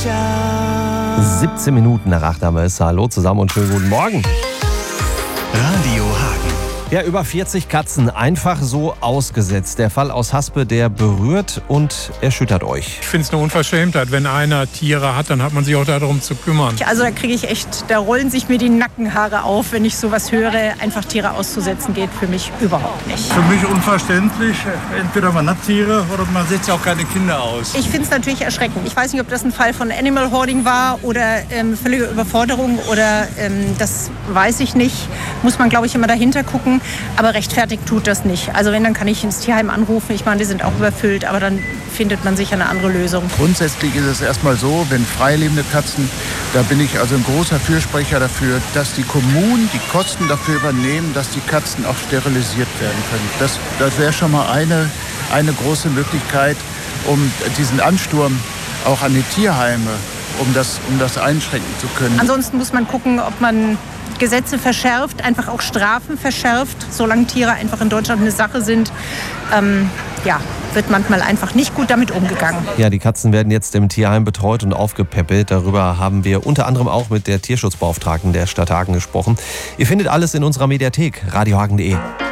sicher. 17 Minuten nach 8 haben wir es. Hallo zusammen und schönen guten Morgen. Radio Hagen. Ja, über 40 Katzen einfach so ausgesetzt. Der Fall aus Haspe, der berührt und erschüttert euch. Ich finde es eine Unverschämtheit. Wenn einer Tiere hat, dann hat man sich auch darum zu kümmern. Also da rollen sich mir die Nackenhaare auf, wenn ich sowas höre. Einfach Tiere auszusetzen geht für mich überhaupt nicht. Für mich unverständlich. Entweder man hat Tiere oder man setzt ja auch keine Kinder aus. Ich finde es natürlich erschreckend. Ich weiß nicht, ob das ein Fall von Animal Hoarding war oder völlige Überforderung oder das weiß ich nicht. Muss man, glaube ich, immer dahinter gucken. Aber rechtfertigt tut das nicht. Also wenn, dann kann ich ins Tierheim anrufen. Ich meine, die sind auch überfüllt, aber dann findet man sicher eine andere Lösung. Grundsätzlich ist es erstmal so, wenn freilebende Katzen, da bin ich also ein großer Fürsprecher dafür, dass die Kommunen die Kosten dafür übernehmen, dass die Katzen auch sterilisiert werden können. Das wäre schon mal eine große Möglichkeit, um diesen Ansturm auch an die Tierheime, um das einschränken zu können. Ansonsten muss man gucken, ob man Gesetze verschärft, einfach auch Strafen verschärft, solange Tiere einfach in Deutschland eine Sache sind. Wird manchmal einfach nicht gut damit umgegangen. Ja, die Katzen werden jetzt im Tierheim betreut und aufgepäppelt. Darüber haben wir unter anderem auch mit der Tierschutzbeauftragten der Stadt Hagen gesprochen. Ihr findet alles in unserer Mediathek, radiohagen.de.